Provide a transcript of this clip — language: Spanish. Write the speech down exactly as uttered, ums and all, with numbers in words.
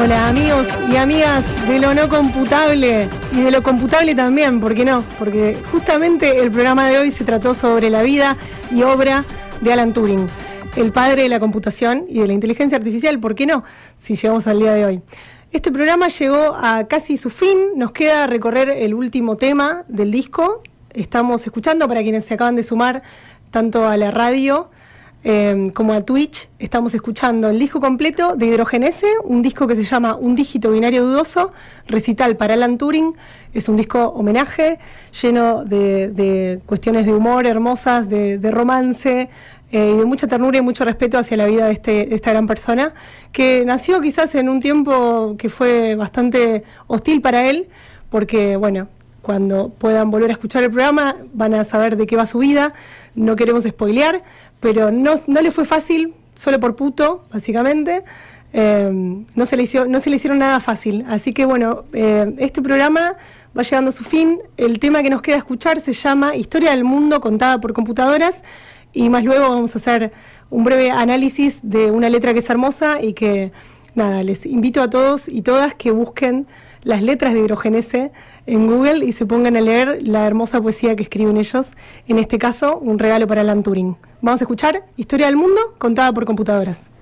Hola amigos y amigas de lo no computable y de lo computable también, ¿por qué no? Porque justamente el programa de hoy se trató sobre la vida y obra de Alan Turing, el padre de la computación y de la inteligencia artificial, ¿por qué no? Si llegamos al día de hoy. Este programa llegó a casi su fin, nos queda recorrer el último tema del disco. Estamos escuchando, para quienes se acaban de sumar, tanto a la radio eh, como a Twitch, estamos escuchando el disco completo de Hidrogenese, un disco que se llama Un dígito binario dudoso, recital para Alan Turing. Es un disco homenaje, lleno de, de cuestiones de humor hermosas, de, de romance, Eh, y de mucha ternura y mucho respeto hacia la vida de, este, de esta gran persona, que nació quizás en un tiempo que fue bastante hostil para él, porque, bueno, cuando puedan volver a escuchar el programa van a saber de qué va su vida, no queremos spoilear, pero no, no le fue fácil, solo por puto, básicamente. Eh, no, se le hizo, no se le hicieron nada fácil, así que, bueno, eh, este programa va llegando a su fin. El tema que nos queda escuchar se llama Historia del Mundo contada por computadoras. Y más luego vamos a hacer un breve análisis de una letra que es hermosa y que, nada, les invito a todos y todas que busquen las letras de Hidrogenese en Google y se pongan a leer la hermosa poesía que escriben ellos. En este caso, un regalo para Alan Turing. Vamos a escuchar Historia del Mundo contada por computadoras.